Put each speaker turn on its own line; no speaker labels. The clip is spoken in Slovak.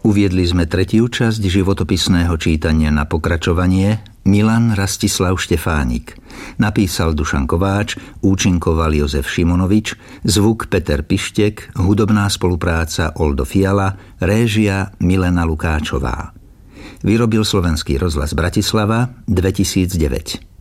Uviedli sme tretiu časť životopisného čítania na pokračovanie Milan Rastislav Štefánik. Napísal Dušan Kováč, účinkoval Jozef Šimonovič, zvuk Peter Pištek, hudobná spolupráca Oldo Fiala, réžia Milena Lukáčová. Vyrobil Slovenský rozhlas Bratislava 2009.